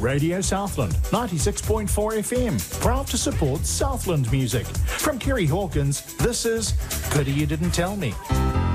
Radio Southland, 96.4 FM, proud to support Southland music. From Kerry Hawkins, this is Pity You Didn't Tell Me.